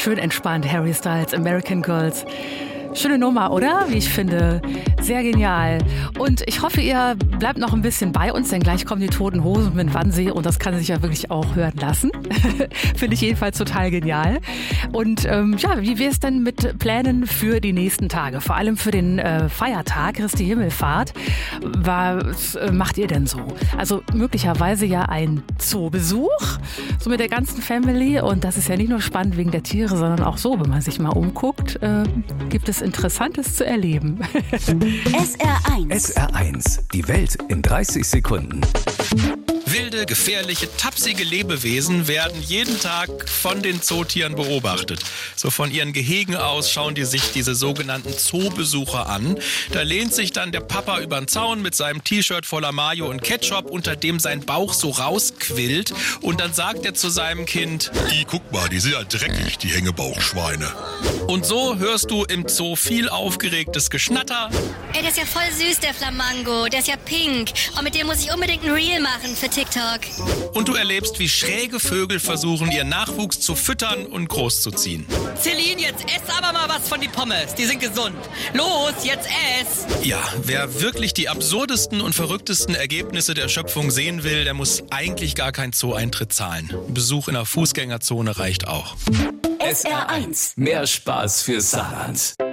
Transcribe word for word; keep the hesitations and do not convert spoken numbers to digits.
schön entspannt. Harry Styles, American Girls. Schöne Nummer, oder? Wie ich finde. Sehr genial. Und ich hoffe, ihr bleibt noch ein bisschen bei uns, denn gleich kommen die Toten Hosen mit Wannsee und das kann sich ja wirklich auch hören lassen. Finde ich jedenfalls total genial. Und ähm, ja, wie wäre es denn mit Plänen für die nächsten Tage? Vor allem für den äh, Feiertag, Christi Himmelfahrt. Was äh, macht ihr denn so? Also möglicherweise ja ein Zoobesuch, so mit der ganzen Family. Und das ist ja nicht nur spannend wegen der Tiere, sondern auch so, wenn man sich mal umguckt, äh, gibt es Interessantes zu erleben. S R eins. S R eins. Die Welt in dreißig Sekunden. Wilde, gefährliche, tapsige Lebewesen werden jeden Tag von den Zootieren beobachtet. So von ihren Gehegen aus schauen die sich diese sogenannten Zoobesucher an. Da lehnt sich dann der Papa über den Zaun mit seinem T-Shirt voller Mayo und Ketchup, unter dem sein Bauch so rausquillt. Und dann sagt er zu seinem Kind: Die, guck mal, die sind ja dreckig, die Hängebauchschweine. Und so hörst du im Zoo viel aufgeregtes Geschnatter. Ey, der ist ja voll süß, der Flamingo. Der ist ja pink. Und mit dem muss ich unbedingt ein Reel machen für TikTok. Und du erlebst, wie schräge Vögel versuchen, ihren Nachwuchs zu füttern und großzuziehen. Celine, jetzt ess aber mal was von die Pommes. Die sind gesund. Los, jetzt ess! Ja, wer wirklich die absurdesten und verrücktesten Ergebnisse der Schöpfung sehen will, der muss eigentlich gar keinen Zoo-Eintritt zahlen. Ein Besuch in der Fußgängerzone reicht auch. S R eins. Mehr Spaß für Saarland.